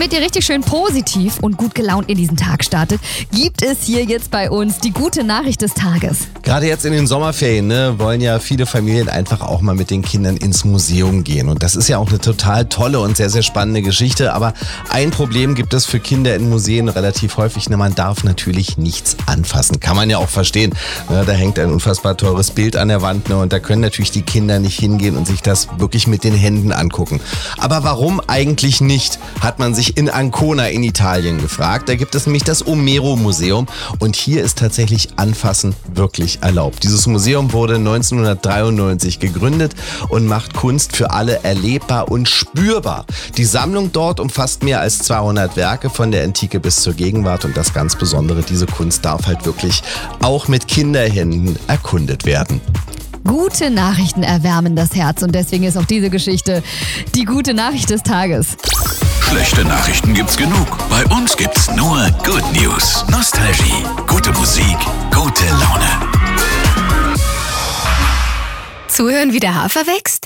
damit ihr richtig schön positiv und gut gelaunt in diesen Tag startet, gibt es hier jetzt bei uns die gute Nachricht des Tages. Gerade jetzt in den Sommerferien wollen ja viele Familien einfach auch mal mit den Kindern ins Museum gehen. Und das ist ja auch eine total tolle und sehr, sehr spannende Geschichte. Aber ein Problem gibt es für Kinder in Museen relativ häufig. Man darf natürlich nichts anfassen. Kann man ja auch verstehen. Da hängt ein unfassbar teures Bild an der Wand. Und da können natürlich die Kinder nicht hingehen und sich das wirklich mit den Händen angucken. Aber warum eigentlich nicht, hat man sich in Ancona in Italien gefragt. Da gibt es nämlich das Omero-Museum und hier ist tatsächlich Anfassen wirklich erlaubt. Dieses Museum wurde 1993 gegründet und macht Kunst für alle erlebbar und spürbar. Die Sammlung dort umfasst mehr als 200 Werke von der Antike bis zur Gegenwart und das ganz Besondere, diese Kunst darf halt wirklich auch mit Kinderhänden erkundet werden. Gute Nachrichten erwärmen das Herz und deswegen ist auch diese Geschichte die gute Nachricht des Tages. Schlechte Nachrichten gibt's genug. Bei uns gibt's nur Good News. Nostalgie, gute Musik, gute Laune. Zuhören, wie der Hafer wächst?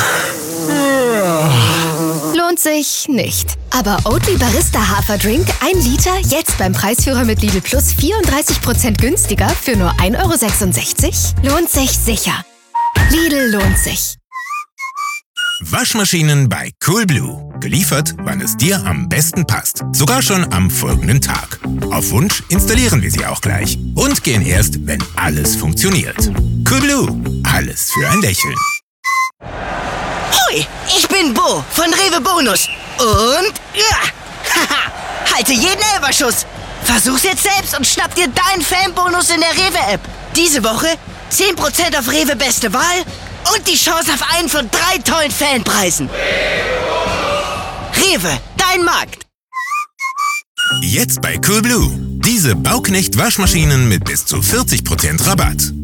Lohnt sich nicht. Aber Oatly Barista Haferdrink 1 Liter jetzt beim Preisführer mit Lidl Plus 34% günstiger für nur 1,66 €? Lohnt sich sicher. Lidl lohnt sich. Waschmaschinen bei Coolblue. Geliefert, wann es dir am besten passt. Sogar schon am folgenden Tag. Auf Wunsch installieren wir sie auch gleich. Und gehen erst, wenn alles funktioniert. Coolblue. Alles für ein Lächeln. Hoi, ich bin Bo von Rewe Bonus. Und halte jeden Elferschuss. Versuch's jetzt selbst und schnapp dir deinen Fanbonus in der Rewe-App. Diese Woche 10% auf Rewe Beste Wahl und die Chance auf einen von 3 tollen Fanpreisen. Rewe, dein Markt. Jetzt bei Coolblue. Diese Bauknecht-Waschmaschinen mit bis zu 40% Rabatt.